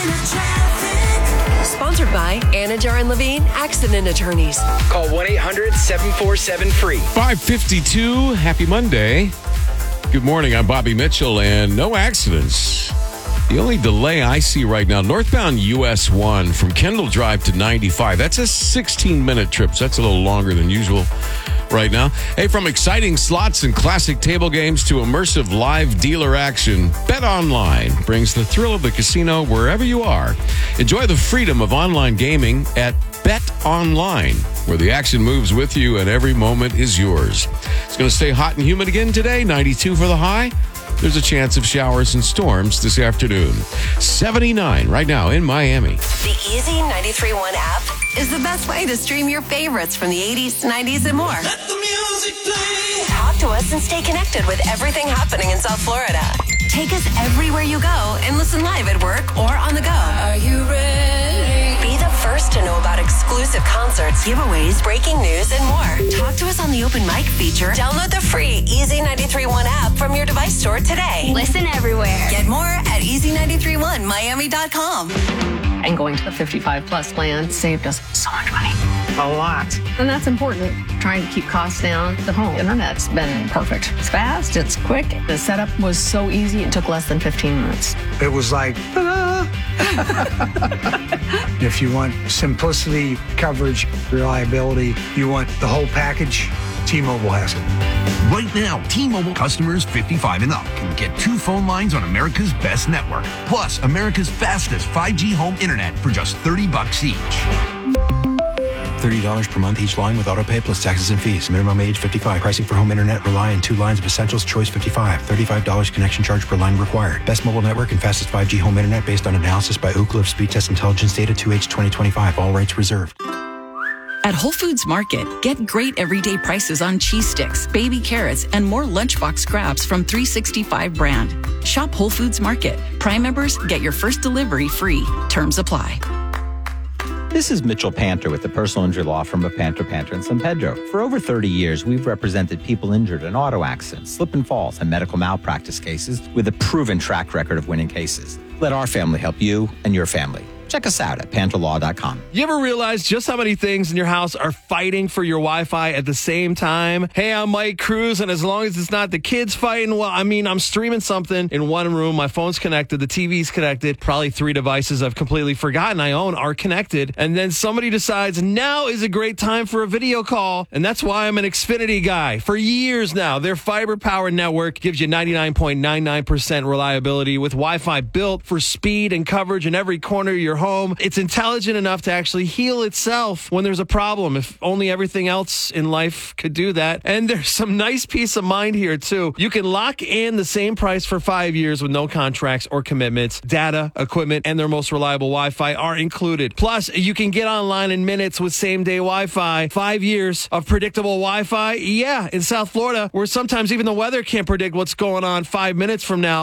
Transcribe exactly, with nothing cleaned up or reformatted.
Sponsored by Anajar and Levine Accident Attorneys. Call one eight hundred seven four seven free. five fifty-two. Happy Monday. Good morning. I'm Bobby Mitchell, and no accidents. The only delay I see right now, northbound U S one from Kendall Drive to ninety-five. That's a sixteen-minute trip, so that's a little longer than usual right now. Hey, from exciting slots and classic table games to immersive live dealer action, BetOnline brings the thrill of the casino wherever you are. Enjoy the freedom of online gaming at BetOnline, where the action moves with you and every moment is yours. It's going to stay hot and humid again today, ninety-two for the high. There's a chance of showers and storms this afternoon. seventy-nine right now in Miami. The Easy ninety-three point one app is the best way to stream your favorites from the eighties, nineties, and more. Let the music play. Talk to us and stay connected with everything happening in South Florida. Take us everywhere you go and listen live at work or on the go. Are you ready? Be the first to know about exclusive concerts, giveaways, breaking news, and more. Talk to us on the open mic feature. Download the free Easy ninety-three point one app from your device store today. Listen everywhere. Get more at easy nine three one miami dot com. And going to the fifty-five plus plan saved us so much money. A lot. And that's important. Trying to keep costs down. The home internet's been perfect. It's fast, it's quick. The setup was so easy, it took less than fifteen minutes. It was like, ta-da! If you want simplicity, coverage, reliability, you want the whole package, T-Mobile has it. Right now, T-Mobile customers fifty-five and up can get two phone lines on America's best network, plus America's fastest five G home internet for just thirty bucks each. thirty dollars per month each line with autopay plus taxes and fees. Minimum age fifty-five. Pricing for home internet rely on two lines of Essentials Choice fifty-five. thirty-five dollars connection charge per line required. Best mobile network and fastest five G home internet based on analysis by Ookla of Speed Test Intelligence Data two H twenty twenty-five. All rights reserved. At Whole Foods Market, get great everyday prices on cheese sticks, baby carrots, and more lunchbox scraps from three sixty-five brand. Shop Whole Foods Market. Prime members get your first delivery free. Terms apply. This is Mitchell Panter with the personal injury law firm of Panter, Panter and San Pedro. For over thirty years, we've represented people injured in auto accidents, slip and falls, and medical malpractice cases with a proven track record of winning cases. Let our family help you and your family. Check us out at panter law dot com. You ever realize just how many things in your house are fighting for your Wi-Fi at the same time? Hey, I'm Mike Cruz, and as long as it's not the kids fighting, well, I mean, I'm streaming something in one room, my phone's connected, the T V's connected, probably three devices I've completely forgotten I own are connected, and then somebody decides now is a great time for a video call, and that's why I'm an Xfinity guy. For years now, their fiber-powered network gives you ninety-nine point nine nine percent reliability with Wi-Fi built for speed and coverage in every corner of your home. home. It's intelligent enough to actually heal itself when there's a problem. If only everything else in life could do that. And there's some nice peace of mind here, too. You can lock in the same price for five years with no contracts or commitments. Data, equipment, and their most reliable Wi-Fi are included. Plus, you can get online in minutes with same-day Wi-Fi. Five years of predictable Wi-Fi. Yeah, in South Florida, where sometimes even the weather can't predict what's going on five minutes from now.